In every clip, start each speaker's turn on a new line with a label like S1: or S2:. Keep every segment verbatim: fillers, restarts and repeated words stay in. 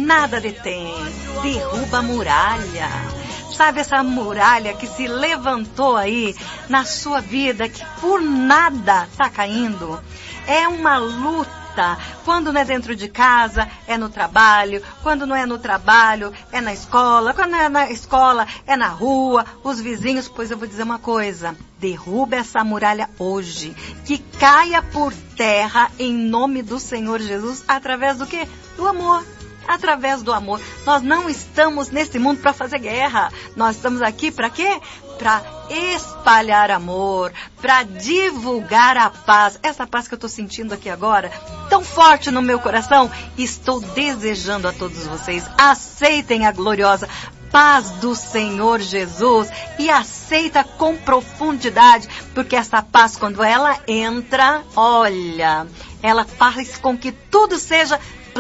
S1: nada detém, derruba a muralha. Sabe essa muralha que se levantou aí na sua vida, que por nada está caindo? É uma luta. Quando não é dentro de casa, é no trabalho. Quando não é no trabalho, é na escola. Quando não é na escola, é na rua, os vizinhos. Pois eu vou dizer uma coisa. Derruba essa muralha hoje. Que caia por terra em nome do Senhor Jesus. Através do quê? Do amor. Através do amor. Nós não estamos nesse mundo para fazer guerra. Nós estamos aqui para quê? Para espalhar amor, para divulgar a paz. Essa paz que eu estou sentindo aqui agora, tão forte no meu coração, estou desejando a todos vocês. Aceitem a gloriosa paz do Senhor Jesus e aceita com profundidade, porque essa paz, quando ela entra, olha, ela faz com que tudo seja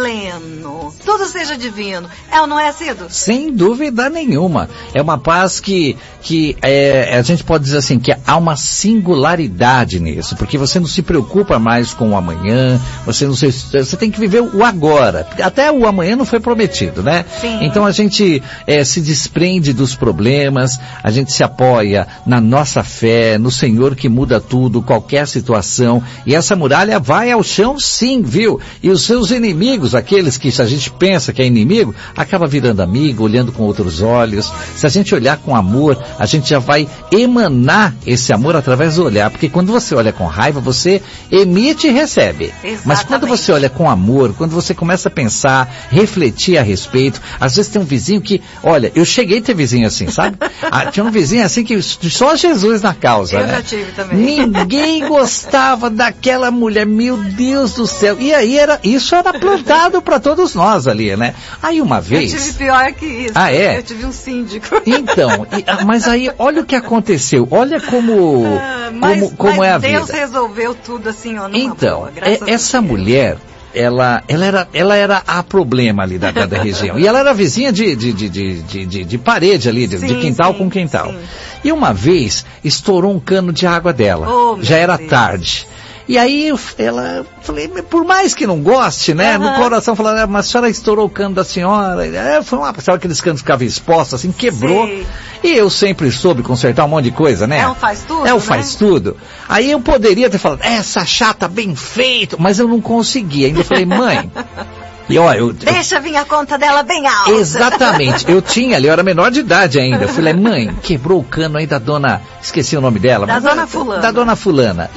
S1: pleno, tudo seja divino. É ou não é, Cido?
S2: Sem dúvida nenhuma. É uma paz que, que é, a gente pode dizer assim, que há uma singularidade nisso, porque você não se preocupa mais com o amanhã, você não se, você tem que viver o agora. Até o amanhã não foi prometido, né?
S1: Sim.
S2: Então a gente é, se desprende dos problemas, a gente se apoia na nossa fé, no Senhor que muda tudo, qualquer situação, e essa muralha vai ao chão sim, viu? E os seus inimigos, aqueles que a gente pensa que é inimigo, acaba virando amigo, olhando com outros olhos. Se a gente olhar com amor, a gente já vai emanar esse amor através do olhar, porque quando você olha com raiva, você emite e recebe.
S1: Exatamente.
S2: Mas quando você olha com amor, quando você começa a pensar, refletir a respeito, às vezes tem um vizinho que, olha, eu cheguei a ter vizinho assim, sabe? Ah, tinha um vizinho assim que só Jesus na causa,
S1: eu
S2: né?
S1: já tive também.
S2: Ninguém gostava daquela mulher, meu Deus do céu. E aí era, isso era plantado para todos nós ali, né? Aí uma vez...
S1: Eu tive pior que isso.
S2: Ah, é?
S1: Eu tive um síndico.
S2: Então, e, mas aí, olha o que aconteceu. Olha como,
S1: ah, mas,
S2: como, como
S1: mas
S2: é a
S1: Deus
S2: vida.
S1: resolveu tudo assim, ó, numa
S2: Então,
S1: boa, graças
S2: é, essa mulher, ela, ela, era, ela era a problema ali da, da, da região. E ela era vizinha de, de, de, de, de, de, de parede ali, de,
S1: sim,
S2: de quintal
S1: sim,
S2: com quintal.
S1: Sim.
S2: E uma vez, estourou um cano de água dela.
S1: Oh,
S2: já era
S1: Deus.
S2: tarde. E aí, eu, ela, falei, por mais que não goste, né, uhum. no coração, falando, ah, mas a senhora estourou o cano da senhora. É, foi uma, sabe aqueles canos que ficavam expostos, assim, quebrou.
S1: Sim.
S2: E eu sempre soube consertar um monte de coisa, né?
S1: É o faz tudo,
S2: É o
S1: né?
S2: faz tudo. Aí eu poderia ter falado, essa chata bem feito, mas eu não consegui. Ainda falei, mãe... E, ó, eu,
S1: Deixa vir a conta dela bem alta.
S2: Exatamente. Eu tinha ali, eu era menor de idade ainda. Eu falei, mãe, quebrou o cano aí da dona... Esqueci o nome dela.
S1: Da
S2: mas,
S1: dona fulana.
S2: Da dona fulana.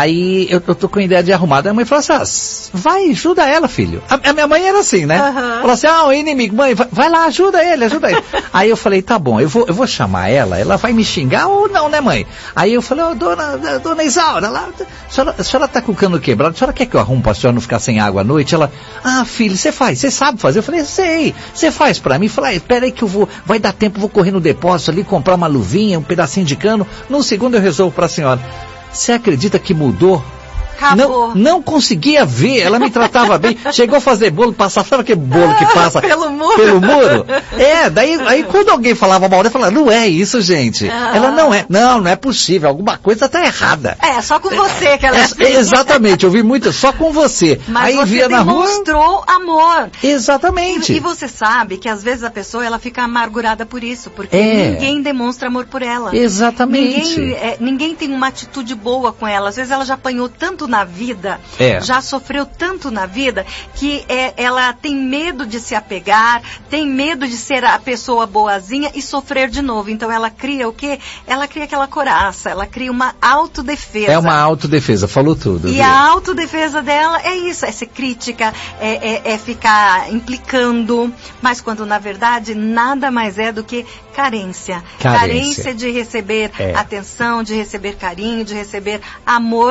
S2: Aí eu, eu tô com a ideia de arrumar. Daí a mãe falou assim, ah, vai, ajuda ela, filho. A, a minha mãe era assim, né?
S1: Uhum.
S2: Falou assim, ah, o inimigo, mãe, vai, vai lá, ajuda ele, ajuda ele. Aí eu falei, tá bom, eu vou, eu vou chamar ela, ela vai me xingar ou não, né, mãe? Aí eu falei, ô, oh, dona, dona Isaura, lá, a, senhora, a senhora tá com o cano quebrado, a senhora quer que eu arrume pra senhora não ficar sem água à noite? Ela, ah, filho, você faz, você sabe fazer? Eu falei, sei, você faz pra mim? Eu falei, ah, pera aí que eu vou, vai dar tempo, vou correr no depósito ali, comprar uma luvinha, um pedacinho de cano, num segundo eu resolvo pra senhora. Você acredita que mudou?
S1: Acabou.
S2: Não, não conseguia ver, ela me tratava bem, chegou a fazer bolo, passava, sabe aquele bolo que passa
S1: pelo muro?
S2: Pelo muro? É, daí aí quando alguém falava mal, eu falava, não é isso, gente. Ah. Ela não é, não, não é possível, alguma coisa tá errada.
S1: É, só com você que ela é, é assim.
S2: Exatamente, eu vi muito, só com você.
S1: Mas
S2: aí
S1: você
S2: via na rua.
S1: demonstrou amor.
S2: Exatamente.
S1: E, e você sabe que às vezes a pessoa, ela fica amargurada por isso, porque
S2: é.
S1: ninguém demonstra amor por ela.
S2: Exatamente.
S1: Ninguém, é, ninguém tem uma atitude boa com ela. Às vezes ela já apanhou tanto na vida,
S2: É.
S1: já sofreu tanto na vida, que é, ela tem medo de se apegar, tem medo de ser a pessoa boazinha e sofrer de novo. Então ela cria o quê? Ela cria aquela coraça, ela cria uma autodefesa.
S2: É uma autodefesa, falou tudo.
S1: E
S2: viu?
S1: a autodefesa dela é isso, é ser crítica, é, é, é ficar implicando, mas quando na verdade nada mais é do que carência.
S2: Carência,
S1: carência de receber
S2: é.
S1: atenção, de receber carinho, de receber amor